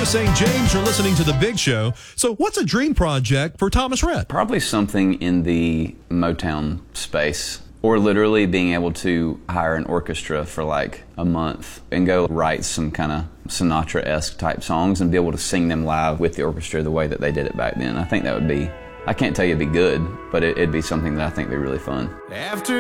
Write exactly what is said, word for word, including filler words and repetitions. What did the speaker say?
Chris Saint James. You're listening to The Big Show. So what's a dream project for Thomas Rhett? Probably something in the Motown space, or literally being able to hire an orchestra for like a month and go write some kind of Sinatra-esque type songs and be able to sing them live with the orchestra the way that they did it back then. I think that would be, I can't tell you it'd be good, but it, it'd be something that I think would be really fun. After